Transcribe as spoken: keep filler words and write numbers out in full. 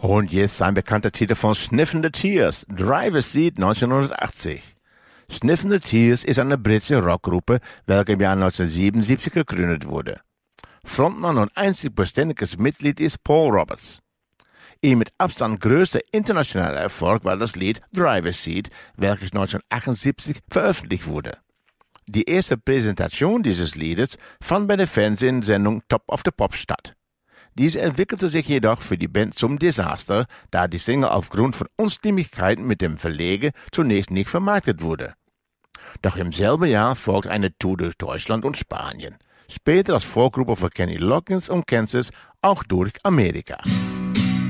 Und jetzt ein bekannter Titel von Sniffin' the Tears, Driver's Seat neunzehnhundertachtzig. Sniffin' the Tears ist eine britische Rockgruppe, welche im Jahr neunzehnhundertsiebenundsiebzig gegründet wurde. Frontmann und einzigständiges Mitglied ist Paul Roberts. Ihr mit Abstand größter internationaler Erfolg war das Lied Driver's Seat, welches neunzehnhundertachtundsiebzig veröffentlicht wurde. Die erste Präsentation dieses Liedes fand bei der Fernsehsendung Top of the Pops statt. Diese entwickelte sich jedoch für die Band zum Desaster, da die Single aufgrund von Unstimmigkeiten mit dem Verleger zunächst nicht vermarktet wurde. Doch im selben Jahr folgte eine Tour durch Deutschland und Spanien. Später als Vorgruppe für Kenny Loggins und Kansas auch durch Amerika.